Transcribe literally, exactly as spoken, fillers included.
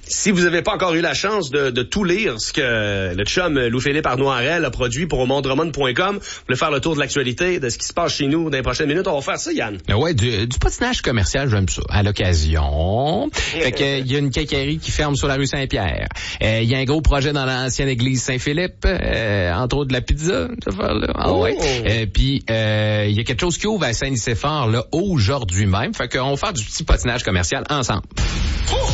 si vous n'avez pas encore eu la chance de, de tout lire, ce que le chum Louis-Philippe Arnoirel a produit pour mondroman point com, vous voulez faire le tour de l'actualité, de ce qui se passe chez nous dans les prochaines minutes, on va faire ça, Yann. Ouais, du, du patinage commercial, j'aime ça. À l'occasion. Fait que, il y a une quincaillerie qui ferme sur la rue Saint-Pierre. Il euh, y a un gros projet dans l'ancienne église Saint-Philippe, euh, entre autres de la pizza, cette affaire-là. Ah ouais. Euh, Puis, il euh, y a quelque chose qui ouvre à Saint-Nicéphore, là, aujourd'hui même. Fait qu'on va faire du petit patinage commercial ensemble.